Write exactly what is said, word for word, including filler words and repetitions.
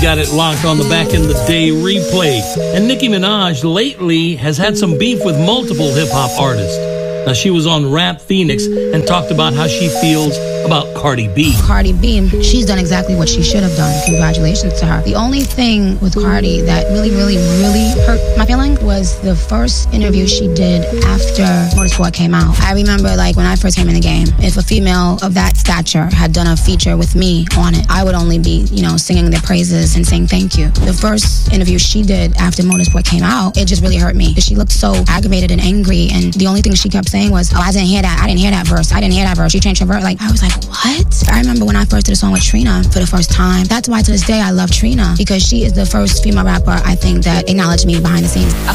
Got it locked on the Back in the Day replay. And Nicki Minaj lately has had some beef with multiple hip-hop artists. Now, she was on Rap Phoenix and talked about how she feels about Cardi B. Cardi B, she's done exactly what she should have done. Congratulations to her. The only thing with Cardi that really, really, really hurt my feeling was the first interview she did after Motorsport came out. I remember, like, when I first came in the game, if a female of that stature had done a feature with me on it, I would only be, you know, singing their praises and saying thank you. The first interview she did after Motorsport came out, it just really hurt me. She looked so aggravated and angry, and the only thing she kept saying was, oh, I didn't hear that. I didn't hear that verse. I didn't hear that verse. She changed her verse. Like, I was like, what? I remember when I first did a song with Trina for the first time. That's why to this day I love Trina, because she is the first female rapper, I think, that acknowledged me behind the scenes.